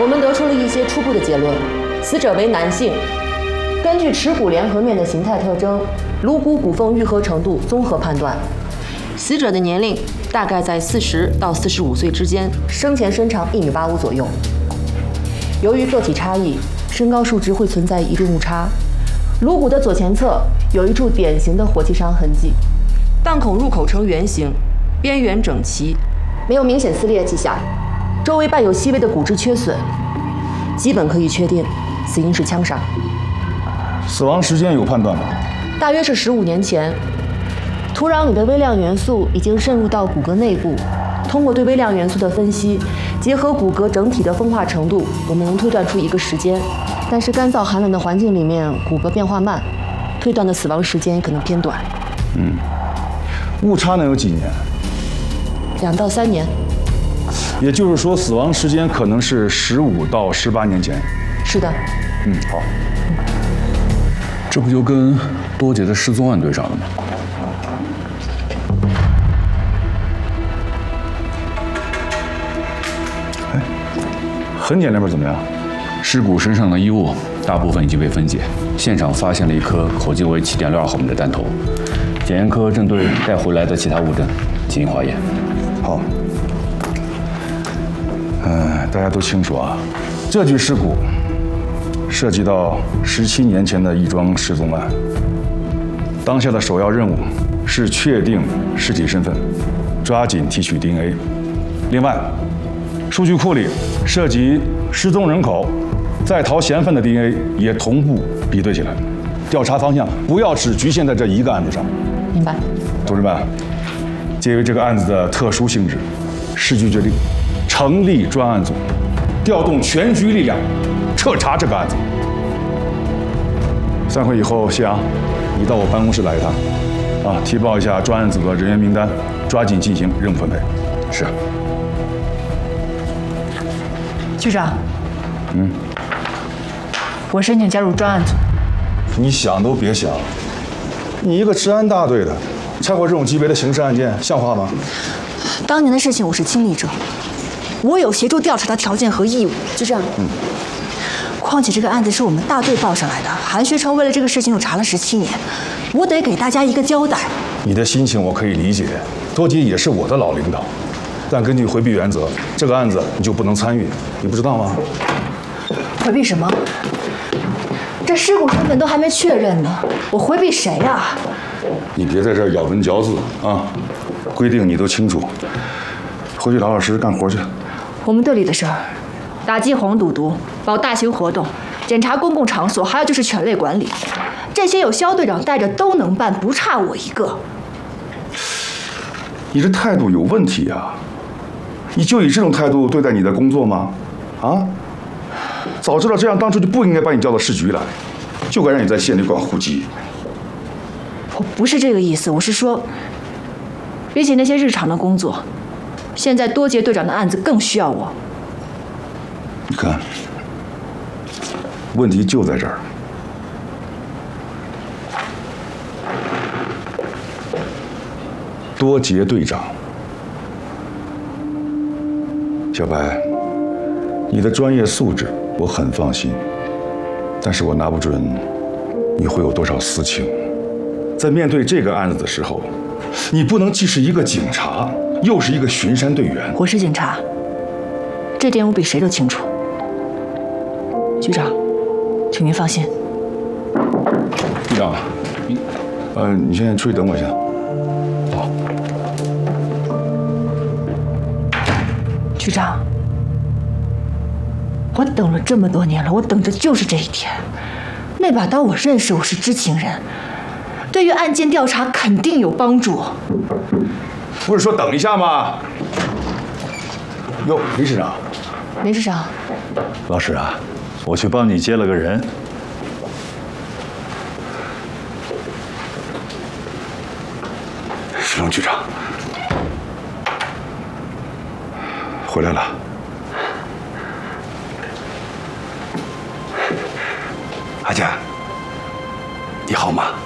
我们得出了一些初步的结论：死者为男性。根据耻骨联合面的形态特征、颅骨骨缝愈合程度综合判断，死者的年龄大概在40到45岁之间，生前身长1.85米左右。由于个体差异，身高数值会存在一定误差。颅骨的左前侧有一处典型的火气伤痕迹，弹孔入口呈圆形，边缘整齐，没有明显撕裂迹象，周围伴有细微的骨质缺损，基本可以确定死因是枪伤。 死亡时间有判断吗？ 大约是15年前。土壤里的微量元素已经渗入到骨骼内部，通过对微量元素的分析，结合骨骼整体的风化程度，我们能推断出一个时间。但是干燥寒冷的环境里面，骨骼变化慢，推断的死亡时间可能偏短。 误差能有几年 ？2到3年。 也就是说，死亡时间可能是15到18年前。 是的。 好。 这不就跟多杰的失踪案对上了吗？ 哎，痕检那边怎么样？ 尸骨身上的衣物大部分已经被分解，现场发现了一颗口径为7.62毫米的弹头，检验科正对带回来的其他物证进行化验。 好。大家都清楚啊，这具尸骨涉及到17年前的一桩失踪案。当下的首要任务是确定尸体身份，抓紧提取 DNA。另外，数据库里涉及失踪人口、在逃嫌犯的 DNA 也同步比对起来。调查方向不要只局限在这一个案子上。 明白。 同志们，鉴于这个案子的特殊性质，市局决定成立专案组，调动全局力量彻查这个案子。散会以后，谢阳，你到我办公室来一趟，提报一下专案组的人员名单，抓紧进行任务分配。 是。 局长。我申请加入专案组。 你想都别想，你一个治安大队的，拆过这种级别的刑事案件，像话吗？ 当年的事情我是亲历者，我有协助调查的条件和义务。 局长。 况且这个案子是我们大队报上来的，韩学成为了这个事情又查了17年，我得给大家一个交代。 你的心情我可以理解，多杰也是我的老领导，但根据回避原则，这个案子你就不能参与，你不知道吗？ 回避什么？这尸骨身份都还没确认呢，我回避谁啊？ 你别在这儿咬文嚼字啊！规定你都清楚，回去老老实实干活去。 我们队里的事儿，打击黄赌毒，保大型活动，检查公共场所，还有就是犬类管理，这些有肖队长带着都能办，不差我一个。 你这态度有问题啊！你就以这种态度对待你的工作吗？啊？早知道这样，当初就不应该把你叫到市局来，就该让你在县里管户籍。 我不是这个意思，我是说，比起那些日常的工作，现在多杰队长的案子更需要我。 你看，问题就在这儿。多杰队长，小白，你的专业素质我很放心，但是我拿不准你会有多少私情。在面对这个案子的时候，你不能既是一个警察，又是一个巡山队员。 我是警察，这点我比谁都清楚。局长，请您放心。 队长，你先出去等我一下。 好。 局长，我等了这么多年了，我等着就是这一天。那把刀我认识，我是知情人，对于案件调查肯定有帮助。 不是说等一下吗？哟，林市长。 林市长。 老史啊，我去帮你接了个人。 石龙局长回来了。 阿健，你好吗？